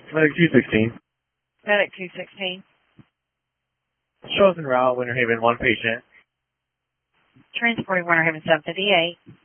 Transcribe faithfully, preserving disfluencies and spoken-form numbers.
Medic two sixteen. Medic two sixteen. Shows en route, Winter Haven, one patient. Transporting Winter Haven seven fifty-eight.